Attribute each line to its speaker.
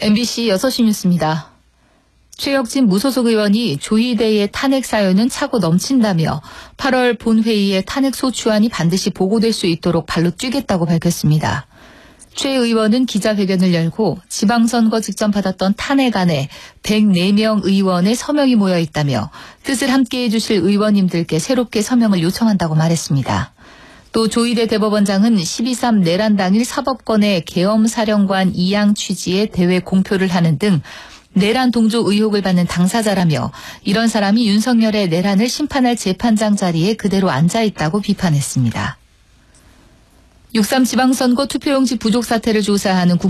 Speaker 1: MBC 6시 뉴스입니다. 최혁진 무소속 의원이 조희대의 탄핵 사유는 차고 넘친다며 8월 본회의에 탄핵 소추안이 반드시 보고될 수 있도록 발로 뛰겠다고 밝혔습니다. 최 의원은 기자회견을 열고 지방선거 직전 받았던 탄핵안에 104명 의원의 서명이 모여 있다며 뜻을 함께해 주실 의원님들께 새롭게 서명을 요청한다고 말했습니다. 또 조희대 대법원장은 12.3 내란 당일 사법권의 계엄사령관 이양 취지의 대외 공표를 하는 등 내란 동조 의혹을 받는 당사자라며 이런 사람이 윤석열의 내란을 심판할 재판장 자리에 그대로 앉아있다고 비판했습니다. 6.3 지방선거 투표용지 부족 사태를 조사하는